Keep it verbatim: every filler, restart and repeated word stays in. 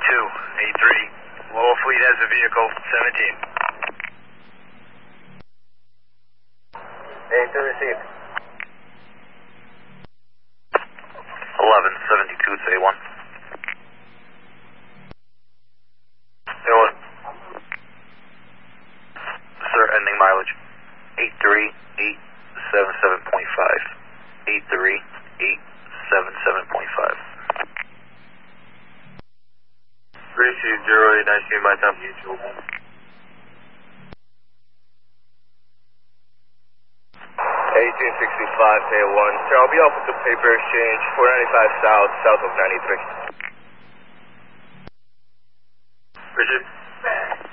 two, eight three. Lowell Fleet has a vehicle, seventeen. eight two received. eleven seventy-two, it's A one. A one. Sir, ending mileage. eight three eight seven seven point five. eight three eight seven seven point five. Receive zero eight nine, my time mutual. eighteen sixty-five, K one. Sir, I'll be off with the paper exchange, four ninety-five south, south of ninety-three. Richard?